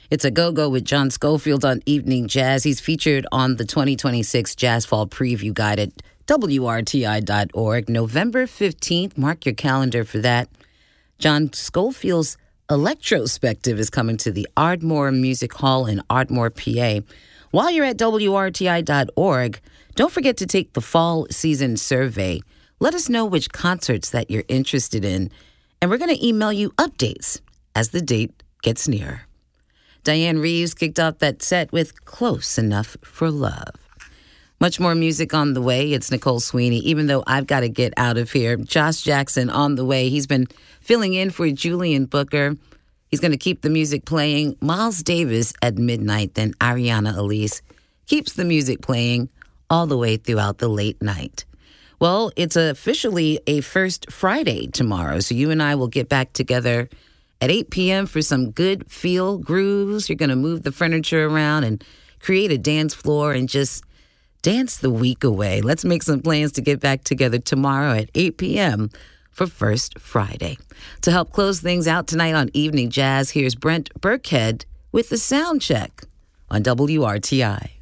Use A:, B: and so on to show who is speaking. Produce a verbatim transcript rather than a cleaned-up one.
A: It's a go-go with John Schofield on Evening Jazz. He's featured on the twenty twenty-six Jazz Fall Preview Guide at W R T I dot org. November fifteenth, mark your calendar for that. John Schofield's Electrospective is coming to the Ardmore Music Hall in Ardmore, P A. While you're at W R T I dot org, don't forget to take the fall season survey. Let us know which concerts that you're interested in, and we're going to email you updates as the date gets nearer. Diane Reeves kicked off that set with Close Enough for Love. Much more music on the way. It's Nicole Sweeney. Even though I've got to get out of here, Josh Jackson on the way. He's been filling in for Julian Booker. He's going to keep the music playing. Miles Davis at midnight, then Ariana Elise keeps the music playing all the way throughout the late night. Well, it's officially a first Friday tomorrow, so you and I will get back together at eight p.m. for some good feel grooves. You're going to move the furniture around and create a dance floor and just dance the week away. Let's make some plans to get back together tomorrow at eight p.m. for First Friday. To help close things out tonight on Evening Jazz, here's Brent Burkhead with the Sound Check on W R T I.